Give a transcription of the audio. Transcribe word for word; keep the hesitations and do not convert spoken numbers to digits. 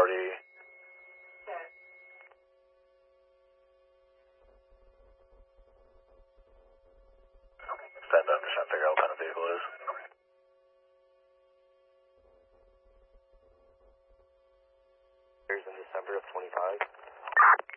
forty. Stand up, just trying to figure out what kind of vehicle it is. Here's in December of twenty-five.